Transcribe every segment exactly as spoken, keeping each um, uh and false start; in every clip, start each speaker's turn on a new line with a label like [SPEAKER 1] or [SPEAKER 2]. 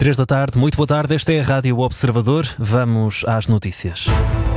[SPEAKER 1] Três da tarde, muito boa tarde, esta é a Rádio Observador, vamos às notícias.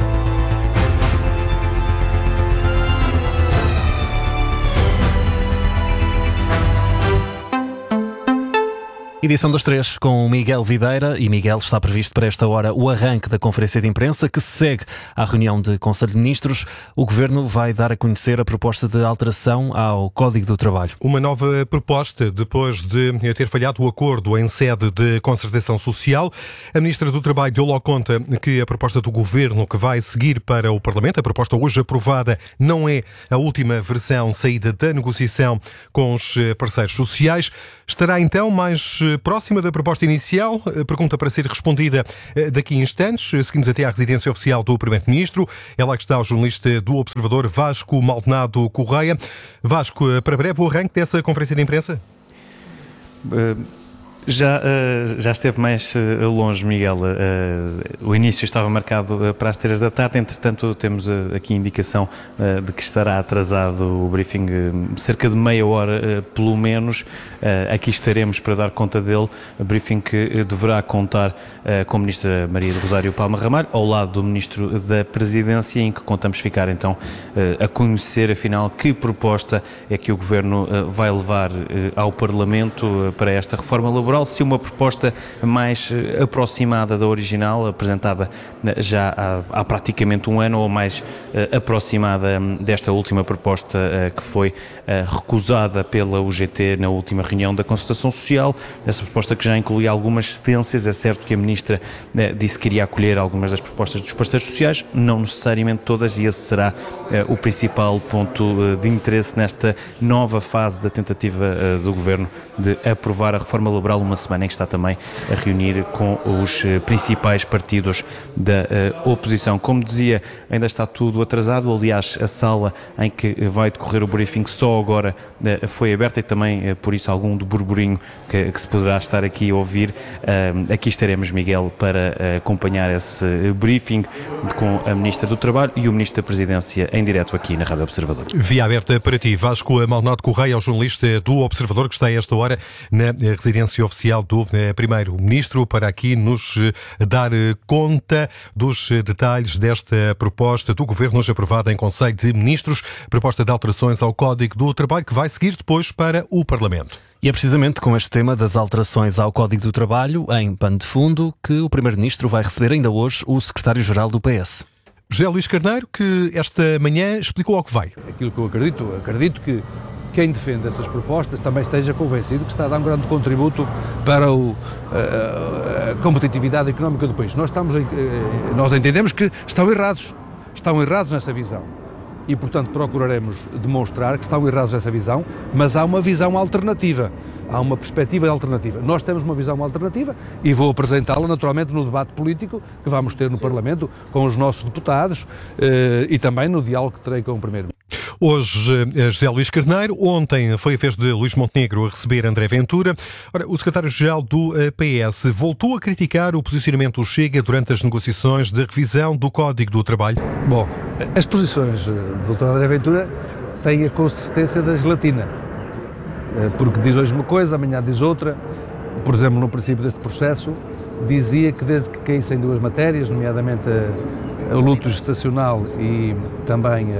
[SPEAKER 1] Edição das três com o Miguel Videira, e Miguel, está previsto para esta hora o arranque da conferência de imprensa que se segue à reunião de Conselho de Ministros. O Governo vai dar a conhecer a proposta de alteração ao Código do Trabalho.
[SPEAKER 2] Uma nova proposta depois de ter falhado o acordo em sede de concertação social. A Ministra do Trabalho deu logo conta que a proposta do Governo que vai seguir para o Parlamento, a proposta hoje aprovada, não é a última versão saída da negociação com os parceiros sociais. Estará então mais próxima da proposta inicial? Pergunta para ser respondida daqui a instantes. Seguimos até à residência oficial do Primeiro-Ministro. É lá que está o jornalista do Observador, Vasco Maldonado Correia. Vasco, para breve o arranque dessa conferência de imprensa?
[SPEAKER 3] Uh... Já, uh, já esteve mais uh, longe, Miguel. Uh, o início estava marcado uh, para as três da tarde, entretanto temos uh, aqui indicação uh, de que estará atrasado o briefing uh, cerca de meia hora, uh, pelo menos. Uh, aqui estaremos para dar conta dele, o briefing que uh, deverá contar uh, com a Ministra Maria do Rosário Palma Ramalho, ao lado do Ministro da Presidência, em que contamos ficar então uh, a conhecer, afinal, que proposta é que o Governo uh, vai levar uh, ao Parlamento uh, para esta reforma laboral. Se uma proposta mais uh, aproximada da original, apresentada uh, já há, há praticamente um ano, ou mais uh, aproximada um, desta última proposta uh, que foi uh, recusada pela U G T na última reunião da concertação social. Essa proposta que já incluía algumas cedências. É certo que a Ministra uh, disse que iria acolher algumas das propostas dos parceiros sociais, não necessariamente todas, e esse será uh, o principal ponto uh, de interesse nesta nova fase da tentativa uh, do Governo de aprovar a reforma laboral, uma semana em que está também a reunir com os principais partidos da uh, oposição. Como dizia, ainda está tudo atrasado. Aliás, a sala em que vai decorrer o briefing só agora uh, foi aberta, e também uh, por isso algum de burburinho que, que se poderá estar aqui a ouvir. Uh, aqui estaremos, Miguel, para uh, acompanhar esse briefing com a Ministra do Trabalho e o Ministro da Presidência em direto aqui na Rádio Observador.
[SPEAKER 2] Via aberta para ti, Vasco Maldonado Correia, o jornalista do Observador, que está a esta hora na residência oficial do Primeiro-Ministro, para aqui nos dar conta dos detalhes desta proposta do Governo, hoje aprovada em Conselho de Ministros, proposta de alterações ao Código do Trabalho, que vai seguir depois para o Parlamento.
[SPEAKER 1] E é precisamente com este tema das alterações ao Código do Trabalho, em pano de fundo, que o Primeiro-Ministro vai receber ainda hoje o Secretário-Geral do P S.
[SPEAKER 2] José Luís Carneiro, que esta manhã explicou ao que vai.
[SPEAKER 4] Aquilo que eu acredito, acredito que quem defende essas propostas também esteja convencido que está a dar um grande contributo para o, a, a competitividade económica do país. Nós, estamos, nós entendemos que estão errados, estão errados nessa visão e, portanto, procuraremos demonstrar que estão errados nessa visão, mas há uma visão alternativa, há uma perspectiva alternativa. Nós temos uma visão alternativa e vou apresentá-la naturalmente no debate político que vamos ter no Parlamento com os nossos deputados eh, e também no diálogo que terei com o Primeiro-Ministro.
[SPEAKER 2] Hoje, José Luís Carneiro. Ontem foi a vez de Luís Montenegro a receber André Ventura. Ora, o secretário-geral do P S voltou a criticar o posicionamento do Chega durante as negociações de revisão do Código do Trabalho.
[SPEAKER 4] Bom, as posições do doutor André Ventura têm a consistência da gelatina, porque diz hoje uma coisa, amanhã diz outra. Por exemplo, no princípio deste processo, dizia que desde que caíssem duas matérias, nomeadamente o luto gestacional e também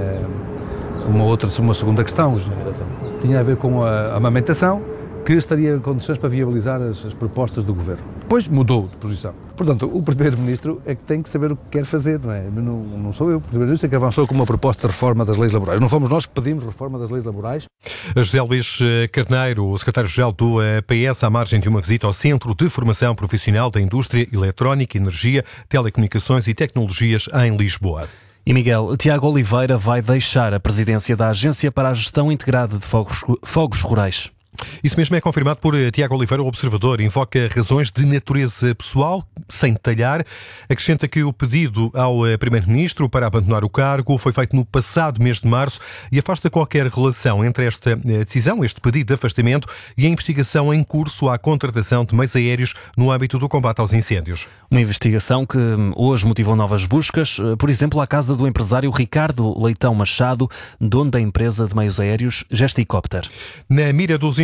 [SPEAKER 4] uma outra, uma segunda questão, tinha a ver com a amamentação, que estaria em condições para viabilizar as, as propostas do Governo. Depois mudou de posição. Portanto, o Primeiro-Ministro é que tem que saber o que quer fazer, não é? Não, não sou eu. O Primeiro-Ministro é que avançou com uma proposta de reforma das leis laborais. Não fomos nós que pedimos reforma das leis laborais.
[SPEAKER 2] José Luís Carneiro, o secretário-geral do P S, à margem de uma visita ao Centro de Formação Profissional da Indústria Eletrónica, Energia, Telecomunicações e Tecnologias em Lisboa.
[SPEAKER 1] E Miguel, Tiago Oliveira vai deixar a presidência da Agência para a Gestão Integrada de Fogos, Fogos Rurais.
[SPEAKER 2] Isso mesmo é confirmado por Tiago Oliveira, o Observador. Invoca razões de natureza pessoal, sem detalhar. Acrescenta que o pedido ao Primeiro-Ministro para abandonar o cargo foi feito no passado mês de março e afasta qualquer relação entre esta decisão, este pedido de afastamento, e a investigação em curso à contratação de meios aéreos no âmbito do combate aos incêndios.
[SPEAKER 1] Uma investigação que hoje motivou novas buscas, por exemplo, à casa do empresário Ricardo Leitão Machado, dono da empresa de meios aéreos Gesticópter.
[SPEAKER 2] Na mira dos investigadores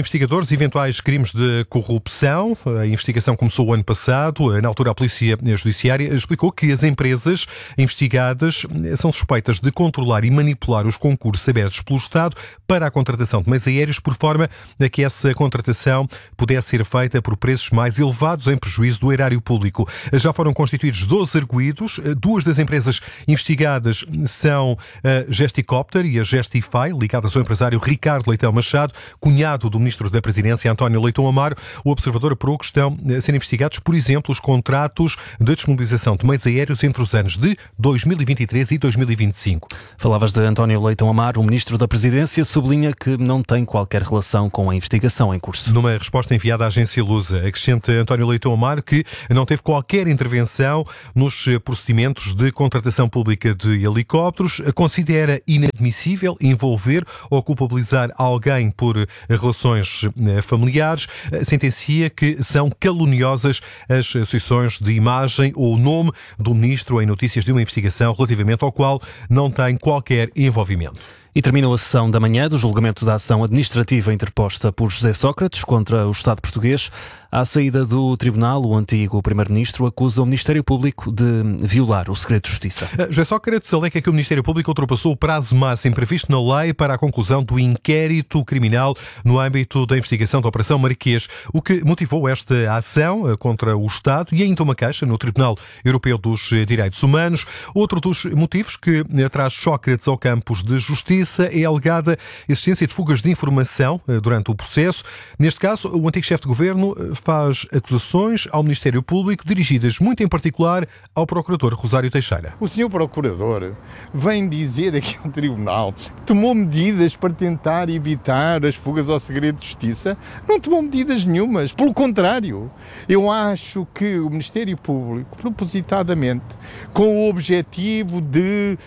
[SPEAKER 2] investigadores eventuais crimes de corrupção. A investigação começou o ano passado. Na altura, a Polícia Judiciária explicou que as empresas investigadas são suspeitas de controlar e manipular os concursos abertos pelo Estado para a contratação de meios aéreos, por forma a que essa contratação pudesse ser feita por preços mais elevados em prejuízo do erário público. Já foram constituídos doze arguidos. Duas das empresas investigadas são a Gesticopter e a Gestify, ligadas ao empresário Ricardo Leitão Machado, cunhado do Ministro da Presidência, António Leitão Amaro. O Observador apurou que estão a ser investigados, por exemplo, os contratos de disponibilização de meios aéreos entre os anos de dois mil e vinte e três e dois mil e vinte e cinco.
[SPEAKER 1] Falavas de António Leitão Amaro. O Ministro da Presidência sublinha que não tem qualquer relação com a investigação em curso.
[SPEAKER 2] Numa resposta enviada à agência Lusa, acrescenta António Leitão Amaro que não teve qualquer intervenção nos procedimentos de contratação pública de helicópteros, considera inadmissível envolver ou culpabilizar alguém por relações familiares, sentencia que são caluniosas as associações de imagem ou o nome do Ministro em notícias de uma investigação relativamente ao qual não tem qualquer envolvimento.
[SPEAKER 1] E terminou a sessão da manhã do julgamento da ação administrativa interposta por José Sócrates contra o Estado português. À saída do tribunal, o antigo primeiro-ministro acusa o Ministério Público de violar o segredo de justiça.
[SPEAKER 2] José Sócrates alega que o Ministério Público ultrapassou o prazo máximo previsto na lei para a conclusão do inquérito criminal no âmbito da investigação da Operação Marquês, o que motivou esta ação contra o Estado e ainda uma queixa no Tribunal Europeu dos Direitos Humanos. Outro dos motivos que traz Sócrates ao campos de justiça é a alegada existência de fugas de informação durante o processo. Neste caso, o antigo chefe de governo faz acusações ao Ministério Público dirigidas muito em particular ao Procurador Rosário Teixeira.
[SPEAKER 5] O senhor Procurador vem dizer aqui ao Tribunal que tomou medidas para tentar evitar as fugas ao segredo de justiça. Não tomou medidas nenhumas. Pelo contrário, eu acho que o Ministério Público, propositadamente, com o objetivo de,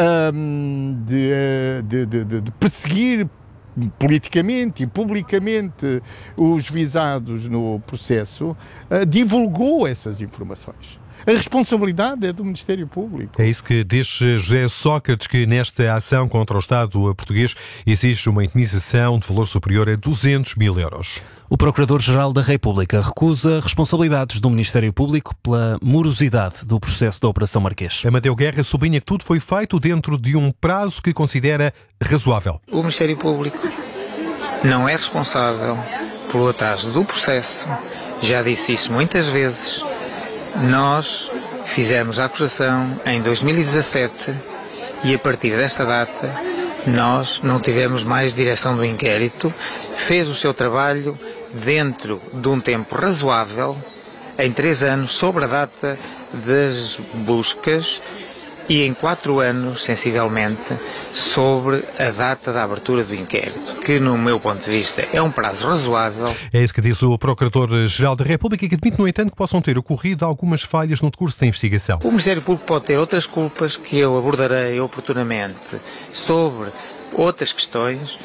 [SPEAKER 5] um, de, de, de, de, de perseguir politicamente e publicamente os visados no processo, uh, divulgou essas informações. A responsabilidade é do Ministério Público.
[SPEAKER 2] É isso que diz José Sócrates, que nesta ação contra o Estado português exige uma indemnização de valor superior a duzentos mil euros.
[SPEAKER 1] O Procurador-Geral da República recusa responsabilidades do Ministério Público pela morosidade do processo da Operação Marquês.
[SPEAKER 2] Amadeu Guerra sublinha que tudo foi feito dentro de um prazo que considera razoável.
[SPEAKER 6] O Ministério Público não é responsável pelo atraso do processo. Já disse isso muitas vezes. Nós fizemos a acusação em dois mil e dezassete e a partir desta data nós não tivemos mais direção do inquérito. Fez o seu trabalho dentro de um tempo razoável, em três anos, sobre a data das buscas e em quatro anos, sensivelmente, sobre a data da abertura do inquérito, que, no meu ponto de vista, é um prazo razoável.
[SPEAKER 2] É isso que diz o Procurador-Geral da República, que admite, no entanto, que possam ter ocorrido algumas falhas no decurso da investigação.
[SPEAKER 6] O Ministério Público pode ter outras culpas que eu abordarei oportunamente sobre outras questões.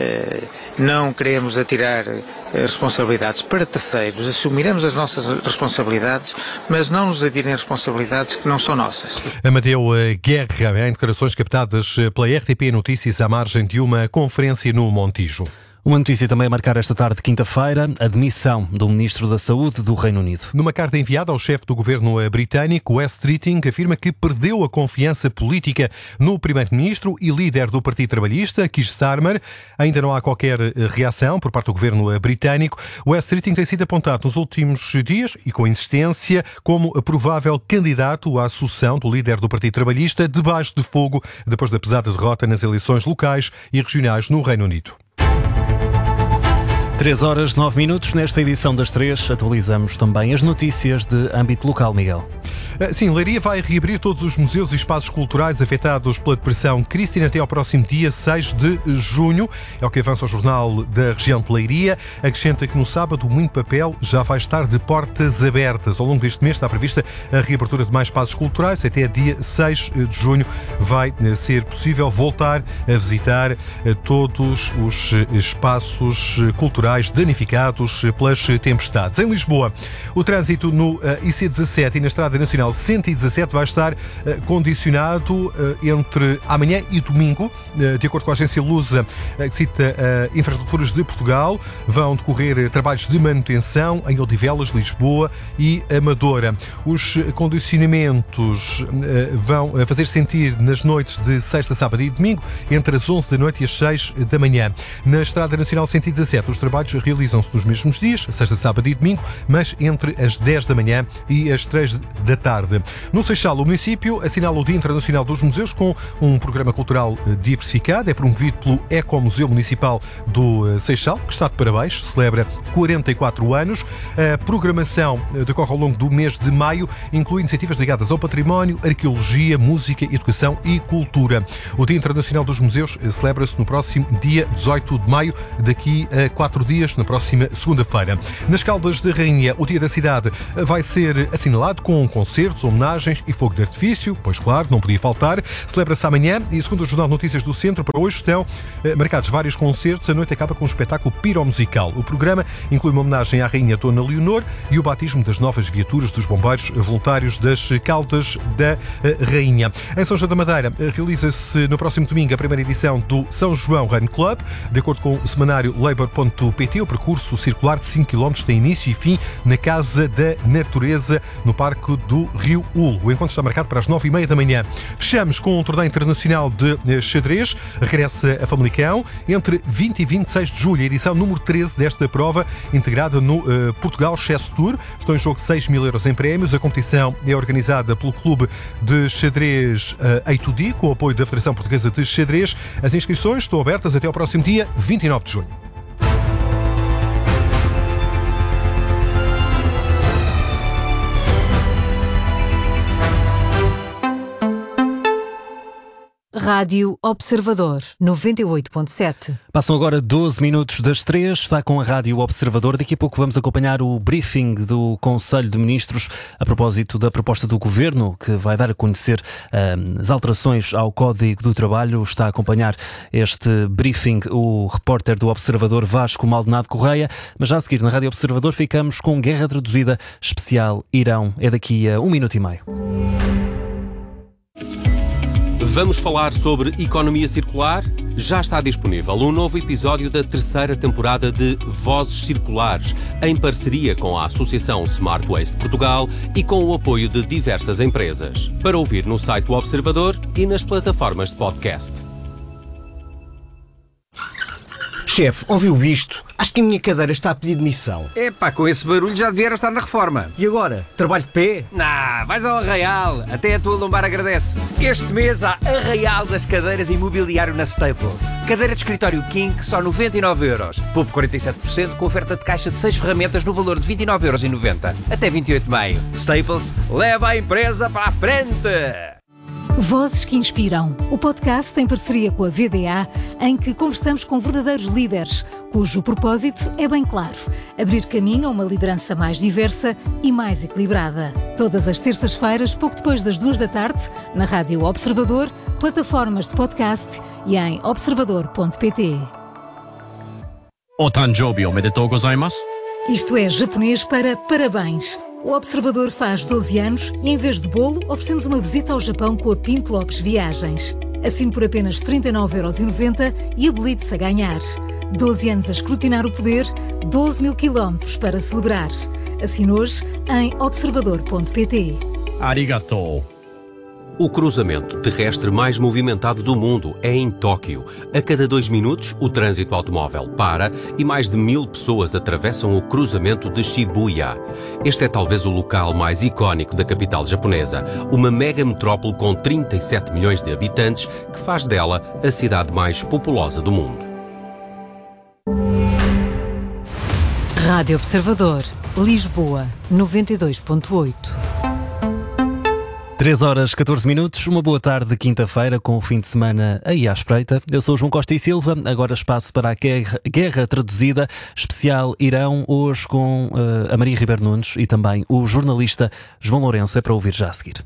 [SPEAKER 6] Não queremos atirar responsabilidades para terceiros, assumiremos as nossas responsabilidades, mas não nos atirem responsabilidades que não são nossas.
[SPEAKER 2] Amadeu Guerra, em declarações captadas pela R T P Notícias à margem de uma conferência no Montijo.
[SPEAKER 1] Uma notícia também a marcar esta tarde, quinta-feira, a demissão do Ministro da Saúde do Reino Unido.
[SPEAKER 2] Numa carta enviada ao chefe do governo britânico, Wes Streeting afirma que perdeu a confiança política no primeiro-ministro e líder do Partido Trabalhista, Keir Starmer. Ainda não há qualquer reação por parte do governo britânico. Wes Streeting tem sido apontado nos últimos dias, e com insistência, como provável candidato à sucessão do líder do Partido Trabalhista, debaixo de fogo depois da pesada derrota nas eleições locais e regionais no Reino Unido.
[SPEAKER 1] três horas, nove minutos. Nesta edição das três, atualizamos também as notícias de âmbito local, Miguel.
[SPEAKER 2] Sim, Leiria vai reabrir todos os museus e espaços culturais afetados pela depressão Cristina até ao próximo dia seis de junho. É o que avança o Jornal da Região de Leiria. Acrescenta que no sábado o Moinho de Papel já vai estar de portas abertas. Ao longo deste mês está prevista a reabertura de mais espaços culturais. Até dia seis de junho vai ser possível voltar a visitar todos os espaços culturais rurais danificados pelas tempestades. Em Lisboa, o trânsito no I C dezassete e na Estrada Nacional cento e dezassete vai estar condicionado entre amanhã e domingo. De acordo com a agência Lusa, que cita Infraestruturas de Portugal, vão decorrer trabalhos de manutenção em Odivelas, Lisboa e Amadora. Os condicionamentos vão fazer sentir nas noites de sexta, sábado e domingo, entre as onze da noite e as seis da manhã. Na Estrada Nacional cento e dezassete, os trabalhos realizam-se nos mesmos dias, sexta, sábado e domingo, mas entre as dez da manhã e as três da tarde. No Seixal, o município assinala o Dia Internacional dos Museus com um programa cultural diversificado. É promovido pelo Ecomuseu Municipal do Seixal, que está de parabéns, celebra quarenta e quatro anos. A programação decorre ao longo do mês de maio, inclui iniciativas ligadas ao património, arqueologia, música, educação e cultura. O Dia Internacional dos Museus celebra-se no próximo dia dezoito de maio, daqui a quatro dias, na próxima segunda-feira. Nas Caldas da Rainha, o Dia da Cidade vai ser assinalado com concertos, homenagens e fogo de artifício, pois claro, não podia faltar. Celebra-se amanhã e, segundo o Jornal de Notícias do Centro, para hoje estão marcados vários concertos. A noite acaba com um espetáculo piromusical. O programa inclui uma homenagem à Rainha Dona Leonor e o batismo das novas viaturas dos bombeiros voluntários das Caldas da Rainha. Em São João da Madeira, realiza-se no próximo domingo a primeira edição do São João Run Club. De acordo com o semanário Labour ponto pt, o percurso circular de cinco quilómetros tem início e fim na Casa da Natureza, no Parque do Rio Ulo. O encontro está marcado para as nove e meia da manhã. Fechamos com um torneio internacional de xadrez. Regressa a Famalicão entre vinte e vinte e seis de julho, a edição número treze desta prova, integrada no uh, Portugal Chess Tour. Estão em jogo seis mil euros em prémios. A competição é organizada pelo Clube de Xadrez uh, A dois D, com o apoio da Federação Portuguesa de Xadrez. As inscrições estão abertas até ao próximo dia vinte e nove de junho.
[SPEAKER 7] Rádio Observador, noventa e oito ponto sete.
[SPEAKER 1] Passam agora doze minutos das três, está com a Rádio Observador. Daqui a pouco vamos acompanhar o briefing do Conselho de Ministros a propósito da proposta do Governo, que vai dar a conhecer um, as alterações ao Código do Trabalho. Está a acompanhar este briefing o repórter do Observador Vasco Maldonado Correia, mas já a seguir na Rádio Observador ficamos com Guerra Traduzida Especial Irão. É daqui a um minuto e meio.
[SPEAKER 8] Vamos falar sobre economia circular? Já está disponível um novo episódio da terceira temporada de Vozes Circulares, em parceria com a Associação Smart Waste Portugal e com o apoio de diversas empresas. Para ouvir no site do Observador e nas plataformas de podcast.
[SPEAKER 9] Chefe, ouviu isto? Acho que a minha cadeira está a pedir demissão.
[SPEAKER 10] Epá, com esse barulho já devia estar na reforma.
[SPEAKER 9] E agora? Trabalho de pé?
[SPEAKER 10] Nah, vais ao Arraial. Até a tua lombar agradece. Este mês há Arraial das cadeiras imobiliário na Staples. Cadeira de escritório King, só noventa e nove euros. Poupe quarenta e sete por cento com oferta de caixa de seis ferramentas no valor de vinte e nove euros e noventa. Até vinte e oito de maio. Staples, leva a empresa para a frente!
[SPEAKER 11] Vozes que Inspiram, o podcast em parceria com a V D A, em que conversamos com verdadeiros líderes, cujo propósito é bem claro: abrir caminho a uma liderança mais diversa e mais equilibrada. Todas as terças-feiras, pouco depois das duas da tarde, na Rádio Observador, plataformas de podcast e em observador ponto pt.
[SPEAKER 12] Otanjobi omedetou gozaimasu?
[SPEAKER 11] Isto é japonês para parabéns. O Observador faz doze anos e, em vez de bolo, oferecemos uma visita ao Japão com a Pinto Lopes Viagens. Assine por apenas trinta e nove euros e noventa e habilite-se a ganhar. doze anos a escrutinar o poder, doze mil quilómetros para celebrar. Assine hoje em observador ponto pt.
[SPEAKER 12] Arigatou.
[SPEAKER 8] O cruzamento terrestre mais movimentado do mundo é em Tóquio. A cada dois minutos, o trânsito automóvel para e mais de mil pessoas atravessam o cruzamento de Shibuya. Este é talvez o local mais icónico da capital japonesa, uma mega metrópole com trinta e sete milhões de habitantes que faz dela a cidade mais populosa do mundo.
[SPEAKER 7] Rádio Observador, Lisboa, noventa e dois ponto oito.
[SPEAKER 1] três horas e catorze minutos, uma boa tarde de quinta-feira com o fim de semana aí à espreita. Eu sou o João Costa e Silva, agora espaço para a Guerra, guerra Traduzida Especial Irão, hoje com uh, a Maria Ribeiro Nunes e também o jornalista João Lourenço. É para ouvir já a seguir.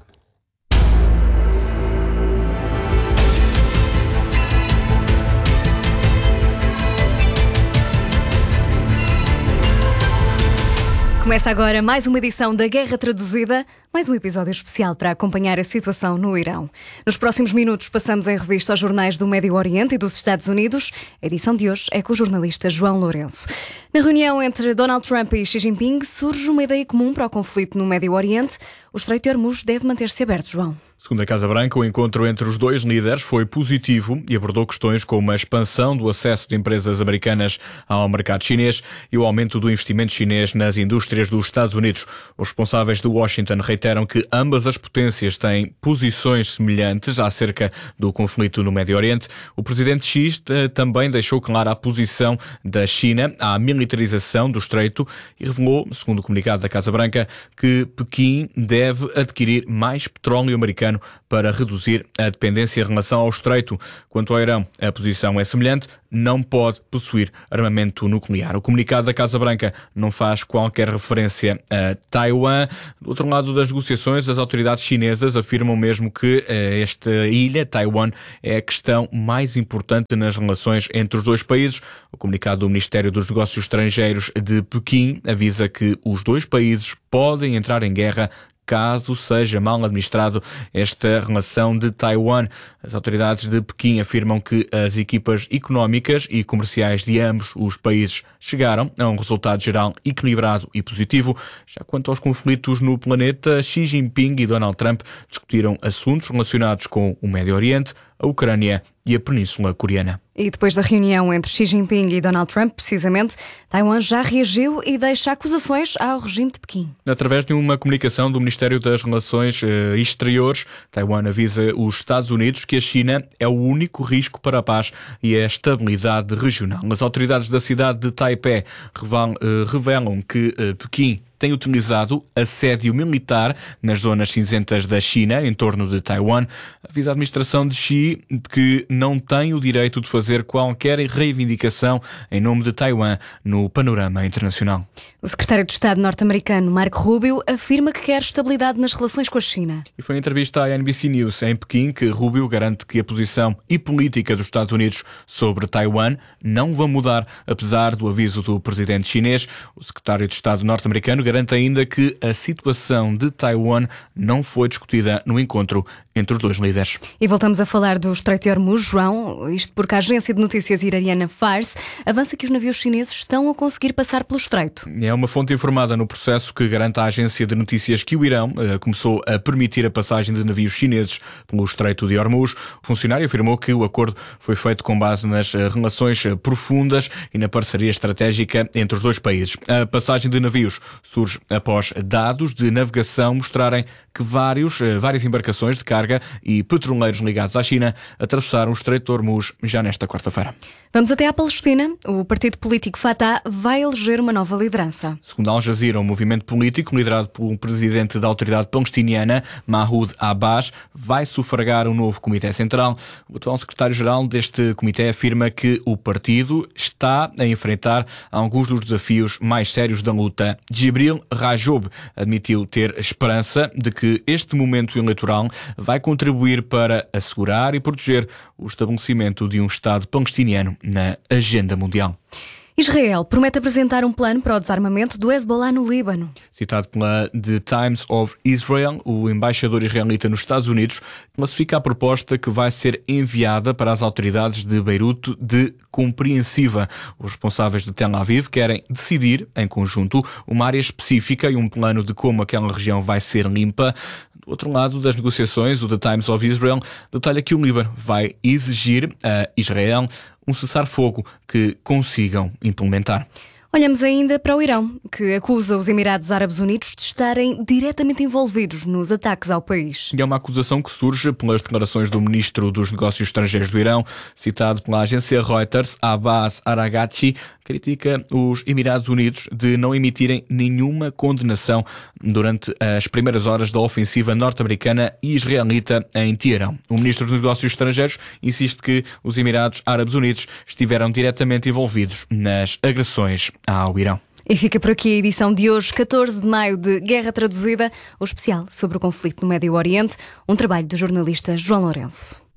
[SPEAKER 13] Começa agora mais uma edição da Guerra Traduzida, mais um episódio especial para acompanhar a situação no Irão. Nos próximos minutos passamos em revista aos jornais do Médio Oriente e dos Estados Unidos. A edição de hoje é com o jornalista João Lourenço. Na reunião entre Donald Trump e Xi Jinping surge uma ideia comum para o conflito no Médio Oriente. O Estreito de Hormuz deve manter-se aberto, João.
[SPEAKER 14] Segundo a Casa Branca, o encontro entre os dois líderes foi positivo e abordou questões como a expansão do acesso de empresas americanas ao mercado chinês e o aumento do investimento chinês nas indústrias dos Estados Unidos. Os responsáveis de Washington reiteram que ambas as potências têm posições semelhantes acerca do conflito no Médio Oriente. O presidente Xi também deixou clara a posição da China à militarização do Estreito e revelou, segundo o comunicado da Casa Branca, que Pequim deve adquirir mais petróleo americano para reduzir a dependência em relação ao Estreito. Quanto ao Irão, a posição é semelhante, não pode possuir armamento nuclear. O comunicado da Casa Branca não faz qualquer referência a Taiwan. Do outro lado das negociações, as autoridades chinesas afirmam mesmo que esta ilha, Taiwan, é a questão mais importante nas relações entre os dois países. O comunicado do Ministério dos Negócios Estrangeiros de Pequim avisa que os dois países podem entrar em guerra caso seja mal administrado esta relação de Taiwan. As autoridades de Pequim afirmam que as equipas económicas e comerciais de ambos os países chegaram a um resultado geral equilibrado e positivo. Já quanto aos conflitos no planeta, Xi Jinping e Donald Trump discutiram assuntos relacionados com o Médio Oriente, a Ucrânia e a Península Coreana.
[SPEAKER 13] E depois da reunião entre Xi Jinping e Donald Trump, precisamente, Taiwan já reagiu e deixa acusações ao regime de Pequim.
[SPEAKER 14] Através de uma comunicação do Ministério das Relações eh, Exteriores, Taiwan avisa os Estados Unidos que a China é o único risco para a paz e a estabilidade regional. As autoridades da cidade de Taipei revelam, eh, revelam que eh, Pequim tem utilizado assédio militar nas zonas cinzentas da China, em torno de Taiwan. Avisa a administração de Xi que não tem o direito de fazer qualquer reivindicação em nome de Taiwan no panorama internacional.
[SPEAKER 13] O secretário de Estado norte-americano, Marco Rubio, afirma que quer estabilidade nas relações com a China.
[SPEAKER 14] E foi em entrevista à N B C News em Pequim que Rubio garante que a posição e política dos Estados Unidos sobre Taiwan não vão mudar, apesar do aviso do presidente chinês. O secretário de Estado norte-americano garante ainda que a situação de Taiwan não foi discutida no encontro entre os dois líderes.
[SPEAKER 13] E voltamos a falar do Estreito de Hormuz, João, isto porque a agência de notícias iraniana Fars avança que os navios chineses estão a conseguir passar pelo Estreito.
[SPEAKER 14] É uma fonte informada no processo que garante à agência de notícias que o Irão eh, começou a permitir a passagem de navios chineses pelo Estreito de Hormuz. O funcionário afirmou que o acordo foi feito com base nas eh, relações eh, profundas e na parceria estratégica entre os dois países. A passagem de navios surge após dados de navegação mostrarem que vários, várias embarcações de carga e petroleiros ligados à China atravessaram o Estreito de Hormuz já nesta quarta-feira.
[SPEAKER 13] Vamos até à Palestina. O partido político Fatah vai eleger uma nova liderança.
[SPEAKER 14] Segundo Al Jazeera, um movimento político liderado pelo presidente da autoridade palestiniana, Mahmoud Abbas, vai sufragar um novo comitê central. O atual secretário-geral deste comitê afirma que o partido está a enfrentar alguns dos desafios mais sérios da luta. Jibril Rajoub admitiu ter esperança de que este momento eleitoral vai contribuir para assegurar e proteger o estabelecimento de um Estado palestiniano na agenda mundial.
[SPEAKER 13] Israel promete apresentar um plano para o desarmamento do Hezbollah no Líbano.
[SPEAKER 14] Citado pela The Times of Israel, o embaixador israelita nos Estados Unidos classifica a proposta que vai ser enviada para as autoridades de Beirute de compreensiva. Os responsáveis de Tel Aviv querem decidir, em conjunto, uma área específica e um plano de como aquela região vai ser limpa. Do outro lado das negociações, o The Times of Israel detalha que o Líbano vai exigir a Israel um cessar-fogo que consigam implementar.
[SPEAKER 13] Olhamos ainda para o Irão, que acusa os Emirados Árabes Unidos de estarem diretamente envolvidos nos ataques ao país.
[SPEAKER 14] E é uma acusação que surge pelas declarações do ministro dos Negócios Estrangeiros do Irão, citado pela agência Reuters. Abbas Araghchi critica os Emirados Unidos de não emitirem nenhuma condenação durante as primeiras horas da ofensiva norte-americana e israelita em Teherão. O ministro dos Negócios Estrangeiros insiste que os Emirados Árabes Unidos estiveram diretamente envolvidos nas agressões ao Irão.
[SPEAKER 13] E fica por aqui a edição de hoje, catorze de maio, de Guerra Traduzida, o especial sobre o conflito no Médio Oriente, um trabalho do jornalista João Lourenço.